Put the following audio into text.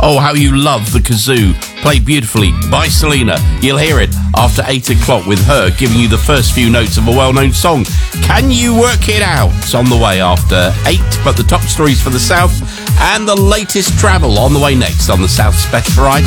Oh, how you love the kazoo, played beautifully by Selena. You'll hear it after 8 o'clock with her giving you the first few notes of a well-known song. Can You Work It Out? It's on the way after 8, but the top stories for the South and the latest travel on the way next on the South Special Variety.